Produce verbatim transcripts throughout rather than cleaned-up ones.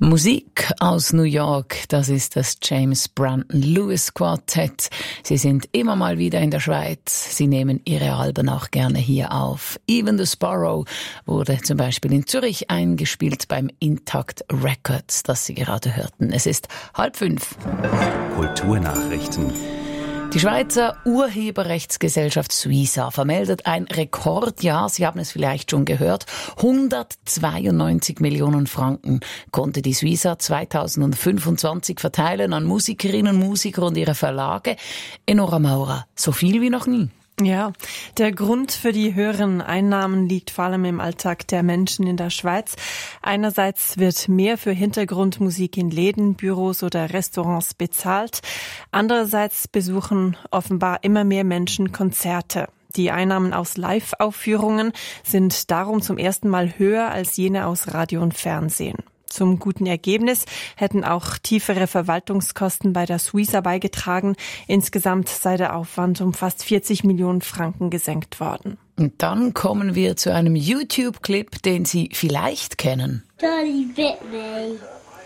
Musik aus New York, das ist das James Brandon Lewis Quartett. Sie sind immer mal wieder in der Schweiz. Sie nehmen ihre Alben auch gerne hier auf. Even the Sparrow wurde zum Beispiel in Zürich eingespielt beim Intact Records, das Sie gerade hörten. Es ist halb fünf. Kulturnachrichten. Die Schweizer Urheberrechtsgesellschaft Suiza vermeldet ein Rekordjahr. Sie haben es vielleicht schon gehört. hundertzweiundneunzig Millionen Franken konnte die Suiza zweitausendfünfundzwanzig verteilen an Musikerinnen, Musiker und ihre Verlage. Enora Maurer, so viel wie noch nie. Ja, der Grund für die höheren Einnahmen liegt vor allem im Alltag der Menschen in der Schweiz. Einerseits wird mehr für Hintergrundmusik in Läden, Büros oder Restaurants bezahlt. Andererseits besuchen offenbar immer mehr Menschen Konzerte. Die Einnahmen aus Live-Aufführungen sind darum zum ersten Mal höher als jene aus Radio und Fernsehen. Zum guten Ergebnis hätten auch tiefere Verwaltungskosten bei der Suiza beigetragen. Insgesamt sei der Aufwand um fast vierzig Millionen Franken gesenkt worden. Und dann kommen wir zu einem YouTube-Clip, den Sie vielleicht kennen. Charlie bit me.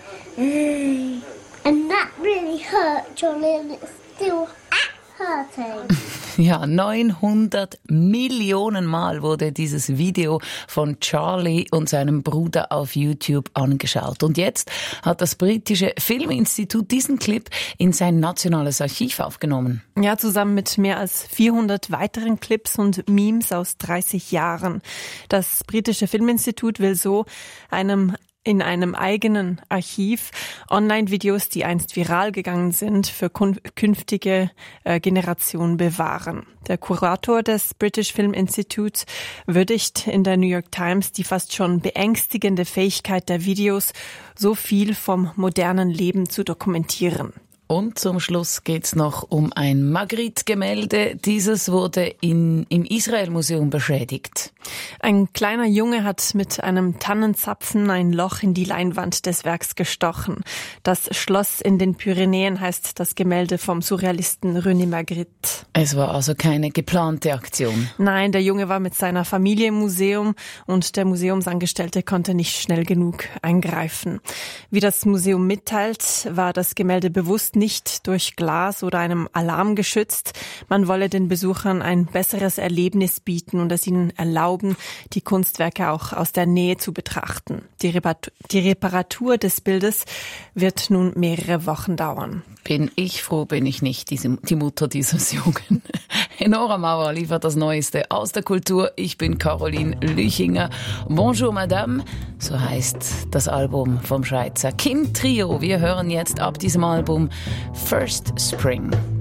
And that really hurt, Charlie, and it's still hurting. Ja, neunhundert Millionen Mal wurde dieses Video von Charlie und seinem Bruder auf YouTube angeschaut. Und jetzt hat das britische Filminstitut diesen Clip in sein nationales Archiv aufgenommen. Ja, zusammen mit mehr als vierhundert weiteren Clips und Memes aus dreißig Jahren. Das britische Filminstitut will so einem in einem eigenen Archiv Online-Videos, die einst viral gegangen sind, für künftige äh, Generationen bewahren. Der Kurator des British Film Institute würdigt in der New York Times die fast schon beängstigende Fähigkeit der Videos, so viel vom modernen Leben zu dokumentieren. Und zum Schluss geht's noch um ein Magritte-Gemälde. Dieses wurde in, im Israel-Museum beschädigt. Ein kleiner Junge hat mit einem Tannenzapfen ein Loch in die Leinwand des Werks gestochen. Das Schloss in den Pyrenäen heißt das Gemälde vom Surrealisten René Magritte. Es war also keine geplante Aktion. Nein, der Junge war mit seiner Familie im Museum und der Museumsangestellte konnte nicht schnell genug eingreifen. Wie das Museum mitteilt, war das Gemälde bewusst nicht durch Glas oder einem Alarm geschützt. Man wolle den Besuchern ein besseres Erlebnis bieten und es ihnen erlauben, die Kunstwerke auch aus der Nähe zu betrachten. Die Reparatur, die Reparatur des Bildes wird nun mehrere Wochen dauern. Bin ich froh, bin ich nicht diese, die Mutter dieses Jungen. Enora Maurer liefert das Neueste aus der Kultur. Ich bin Caroline Lüchinger. Bonjour Madame, so heißt das Album vom Schweizer Kim Trio. Wir hören jetzt ab diesem Album First Spring.